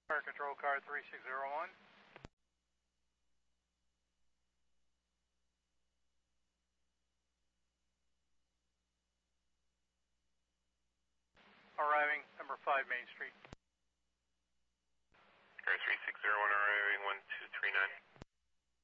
Fire Control Car 3601. Arriving number 5 Main Street.